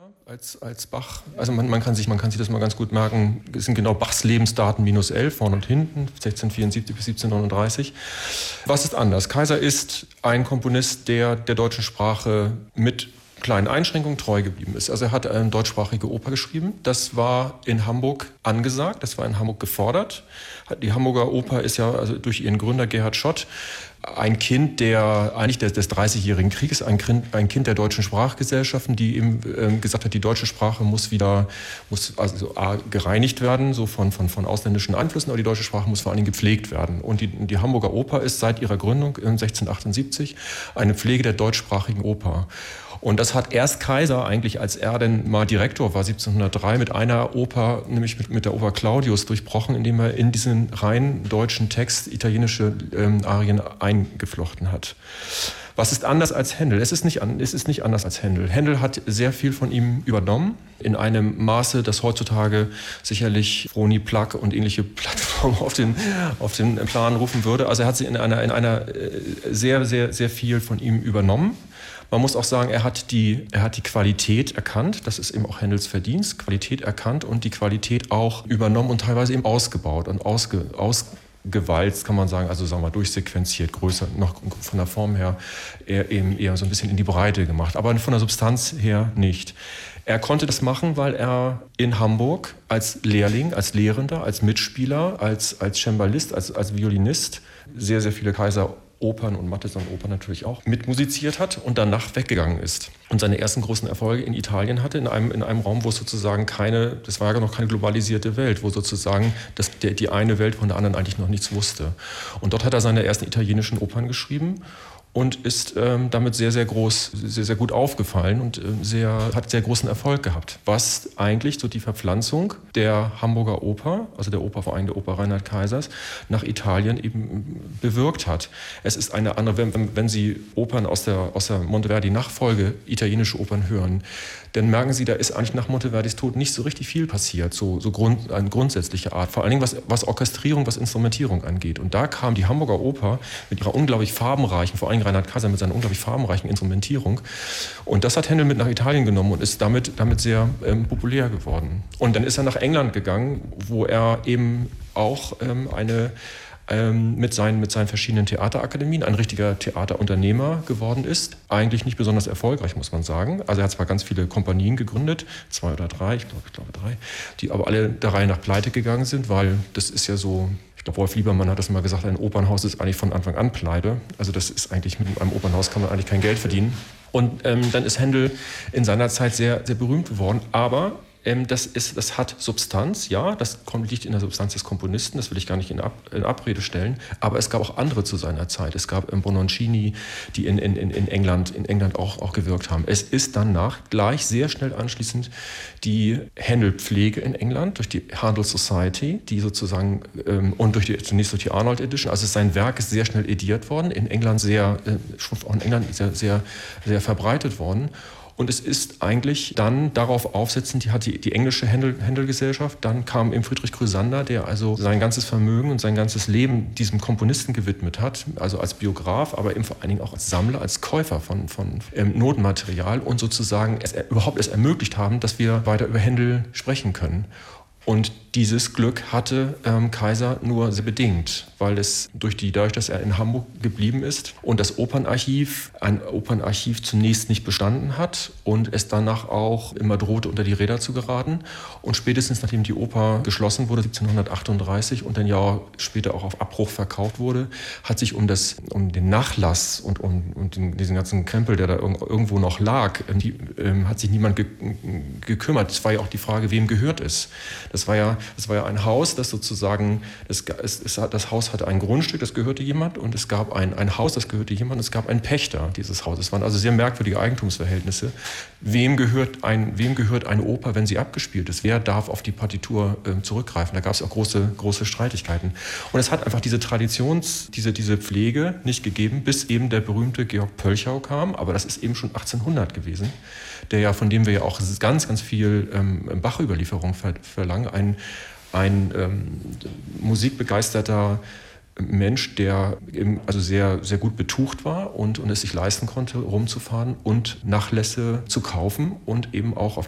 als Bach. Also man kann sich das mal ganz gut merken. Es sind genau Bachs Lebensdaten -11, vorne und hinten, 1674 bis 1739. Was ist anders? Kaiser ist ein Komponist, der deutschen Sprache mit kleinen Einschränkungen treu geblieben ist. Also er hat eine deutschsprachige Oper geschrieben. Das war in Hamburg angesagt, das war in Hamburg gefordert. Die Hamburger Oper ist ja also durch ihren Gründer Gerhard Schott ein Kind des 30-jährigen Krieges, ein Kind der deutschen Sprachgesellschaften, die eben gesagt hat, die deutsche Sprache muss also gereinigt werden, so von ausländischen Einflüssen, aber die deutsche Sprache muss vor allen Dingen gepflegt werden. Und die Hamburger Oper ist seit ihrer Gründung 1678 eine Pflege der deutschsprachigen Oper. Und das hat erst Kaiser eigentlich, als er denn mal Direktor war, 1703, mit einer Oper, nämlich mit der Oper Claudius, durchbrochen, indem er in diesen rein deutschen Text italienische Arien eingeflochten hat. Was ist anders als Händel? Es ist nicht anders als Händel. Händel hat sehr viel von ihm übernommen, in einem Maße, das heutzutage sicherlich Froni, Plug und ähnliche Plattformen auf den Plan rufen würde. Also er hat sie in einer sehr, sehr, sehr viel von ihm übernommen. Man muss auch sagen, er hat die Qualität erkannt, das ist eben auch Händels Verdienst, Qualität erkannt und die Qualität auch übernommen und teilweise eben ausgebaut und ausgewalzt, kann man sagen, also sagen wir durchsequenziert, größer, noch von der Form her eher so ein bisschen in die Breite gemacht, aber von der Substanz her nicht. Er konnte das machen, weil er in Hamburg als Lehrling, als Lehrender, als Mitspieler, als Cembalist, als Violinist sehr, sehr viele Kaiseropern und Mattheson-Opern natürlich auch mitmusiziert hat und danach weggegangen ist. Und seine ersten großen Erfolge in Italien hatte, in einem Raum, wo es sozusagen das war ja noch keine globalisierte Welt, wo sozusagen die eine Welt von der anderen eigentlich noch nichts wusste. Und dort hat er seine ersten italienischen Opern geschrieben und ist damit sehr, sehr gut aufgefallen und hat sehr großen Erfolg gehabt. Was eigentlich so die Verpflanzung der Hamburger Oper, also der Oper, vor allem der Oper Reinhard Kaisers, nach Italien eben bewirkt hat. Es ist eine andere, wenn Sie Opern aus der Monteverdi-Nachfolge, italienische Opern hören, dann merken Sie, da ist eigentlich nach Monteverdis Tod nicht so richtig viel passiert, eine grundsätzliche Art, vor allen Dingen was Orchestrierung, was Instrumentierung angeht. Und da kam die Hamburger Oper mit ihrer unglaublich farbenreichen, vor allem Reinhard Kaiser mit seiner unglaublich farbenreichen Instrumentierung. Und das hat Händel mit nach Italien genommen und ist damit sehr populär geworden. Und dann ist er nach England gegangen, wo er eben auch mit seinen verschiedenen Theaterakademien ein richtiger Theaterunternehmer geworden ist. Eigentlich nicht besonders erfolgreich, muss man sagen. Also er hat zwar ganz viele Kompanien gegründet, 2 oder 3, ich glaube 3, die aber alle der Reihe nach pleite gegangen sind, weil das ist ja so, ich glaube, Wolf Liebermann hat das mal gesagt, ein Opernhaus ist eigentlich von Anfang an pleite. Also das ist eigentlich, mit einem Opernhaus kann man eigentlich kein Geld verdienen. Und dann ist Händel in seiner Zeit sehr, sehr berühmt geworden, aber das hat Substanz, ja, das liegt in der Substanz des Komponisten, das will ich gar nicht in Abrede stellen, aber es gab auch andere zu seiner Zeit. Es gab Bononcini, die in England auch gewirkt haben. Es ist danach gleich sehr schnell anschließend die Händel-Pflege in England durch die Handel Society, die sozusagen und zunächst durch die Arnold Edition, also sein Werk ist sehr schnell ediert worden, in England sehr verbreitet worden. Und es ist eigentlich dann darauf aufsetzend, die englische Händel-Gesellschaft, dann kam eben Friedrich Chrysander, der also sein ganzes Vermögen und sein ganzes Leben diesem Komponisten gewidmet hat, also als Biograf, aber eben vor allen Dingen auch als Sammler, als Käufer von Notenmaterial und sozusagen überhaupt erst ermöglicht haben, dass wir weiter über Händel sprechen können. Und dieses Glück hatte Kaiser nur sehr bedingt, weil dadurch, dass er in Hamburg geblieben ist und das ein Opernarchiv zunächst nicht bestanden hat und es danach auch immer drohte, unter die Räder zu geraten. Und spätestens nachdem die Oper geschlossen wurde, 1738 und ein Jahr später auch auf Abbruch verkauft wurde, hat sich um den Nachlass und diesen ganzen Krempel, der da irgendwo noch lag, hat sich niemand gekümmert. Es war ja auch die Frage, wem gehört es. Das war ja ein Haus, das sozusagen, das Haus hatte ein Grundstück, das gehörte jemand und es gab ein Haus, das gehörte jemand und es gab einen Pächter dieses Hauses. Es waren also sehr merkwürdige Eigentumsverhältnisse. Wem gehört eine Oper, wenn sie abgespielt ist? Wer darf auf die Partitur zurückgreifen? Da gab es auch große Streitigkeiten. Und es hat einfach diese diese Pflege nicht gegeben, bis eben der berühmte Georg Pölchau kam, aber das ist eben schon 1800 gewesen, von dem wir ja auch ganz, ganz viel Bach-Überlieferung verlangen, ein musikbegeisterter Mensch, der eben also sehr, sehr gut betucht war und es sich leisten konnte, rumzufahren und Nachlässe zu kaufen und eben auch auf